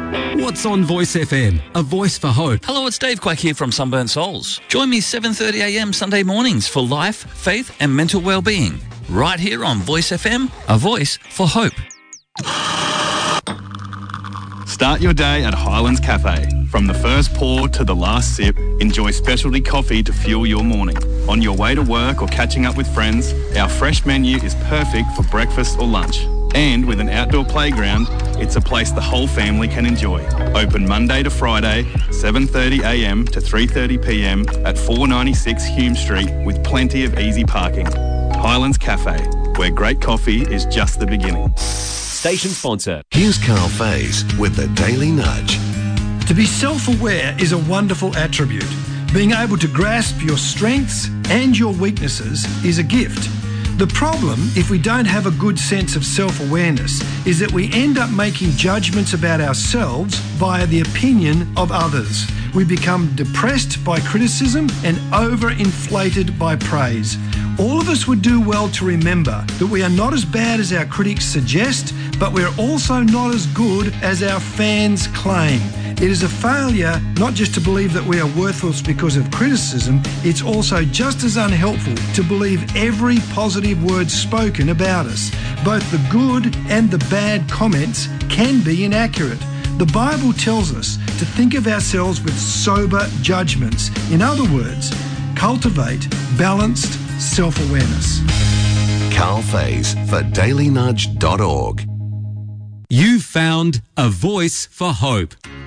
What's on Voice FM? A voice for hope. Hello, it's Dave Quack here from Sunburnt Souls. Join me 7:30am Sunday mornings for life, faith and mental well-being. Right here on Voice FM, a voice for hope. Start your day at Highlands Cafe. From the first pour to the last sip, enjoy specialty coffee to fuel your morning. On your way to work or catching up with friends, our fresh menu is perfect for breakfast or lunch. And with an outdoor playground, it's a place the whole family can enjoy. Open Monday to Friday, 7:30am to 3:30pm at 496 Hume Street with plenty of easy parking. Highlands Cafe, where great coffee is just the beginning. Station sponsor. Here's Carl Faze with the Daily Nudge. To be self-aware is a wonderful attribute. Being able to grasp your strengths and your weaknesses is a gift. The problem, if we don't have a good sense of self-awareness, is that we end up making judgments about ourselves via the opinion of others. We become depressed by criticism and overinflated by praise. All of us would do well to remember that we are not as bad as our critics suggest, but we're also not as good as our fans claim. It is a failure not just to believe that we are worthless because of criticism, it's also just as unhelpful to believe every positive word spoken about us. Both the good and the bad comments can be inaccurate. The Bible tells us to think of ourselves with sober judgments. In other words, cultivate balanced self-awareness. Carl Faze for dailynudge.org. You've found a voice for hope.